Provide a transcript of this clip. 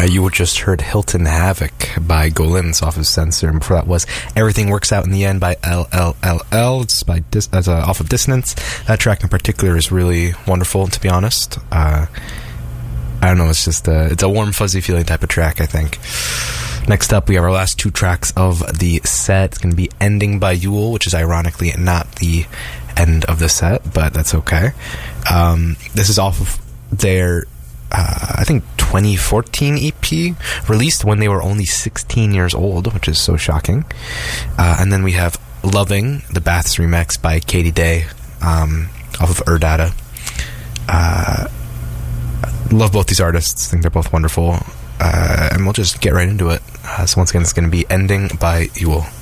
You just heard Hilton Havoc by Golins off of Censor, and before that was Everything Works Out in the End by LLLL. It's by off of Dissonance. That track in particular is really wonderful, to be honest. I don't know, it's just it's a warm, fuzzy feeling type of track, I think. Next up, we have our last two tracks of the set. It's going to be Ending by Yule, which is ironically not the end of the set, but that's okay. This is off of their I think 2014 EP, released when they were only 16 years old, which is so shocking. And then we have Loving, the Baths remix by Katie Day, off of Erdata. Love both these artists. I think they're both wonderful. And we'll just get right into it. So once again, it's going to be Ending by Yule.